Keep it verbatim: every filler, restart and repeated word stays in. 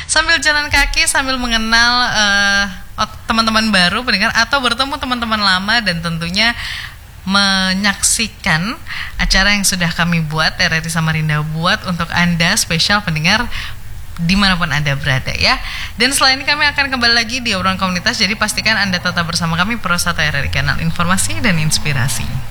sambil jalan kaki, sambil mengenal uh, teman-teman baru pendengar atau bertemu teman-teman lama, dan tentunya menyaksikan acara yang sudah kami buat, R R I Samarinda buat untuk Anda spesial pendengar dimanapun Anda berada ya. Dan setelah ini kami akan kembali lagi di obrolan komunitas, jadi pastikan Anda tetap bersama kami Pro satu R R I, kanal informasi dan inspirasi.